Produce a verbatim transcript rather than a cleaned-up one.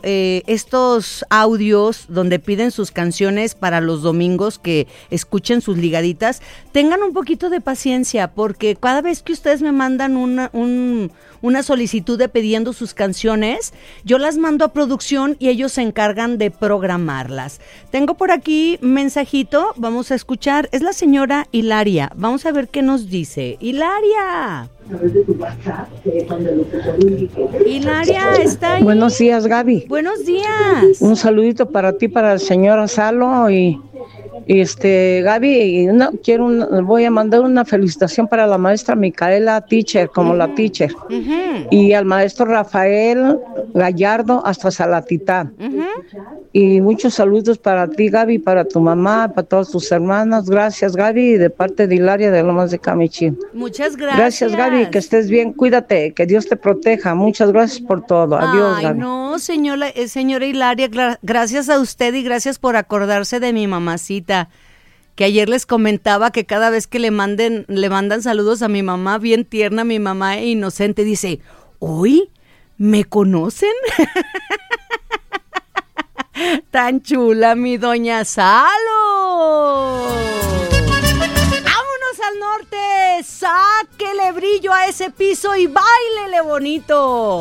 eh, estos audios donde piden sus canciones para los domingos, que escuchen sus ligaditas, tengan un poquito de paciencia, porque cada vez que ustedes me mandan una, un, una solicitud de pidiendo sus canciones, yo las mando a producción y ellos se encargan de programarlas. Tengo por aquí un mensajito, vamos a escuchar, es la señora Hilaria, vamos a ver qué nos dice. Hilaria. Hilaria está ahí. Buenos días, Gaby. Buenos días. Un saludito para ti, para el señor Salo y, y este Gaby. Y no, quiero un, voy a mandar una felicitación para la maestra Micaela Teacher, como uh-huh. la teacher, uh-huh. y al maestro Rafael Gallardo hasta Salatitán. Uh-huh. Y muchos saludos para ti, Gaby, para tu mamá, para todas tus hermanas. Gracias, Gaby, de parte de Hilaria de Lomas de Camichín. Muchas gracias. Gracias, Gaby, que estés bien, cuídate, que Dios te proteja. Muchas gracias por todo. Adiós, Ay, Gaby. no, señora, eh, señora Hilaria, gra- gracias a usted y gracias por acordarse de mi mamacita, que ayer les comentaba que cada vez que le manden, le mandan saludos a mi mamá, bien tierna, mi mamá inocente, dice, ¿hoy me conocen? Tan chula mi doña Salo. ¡Vámonos al norte! ¡Sáquele brillo a ese piso y báilele bonito!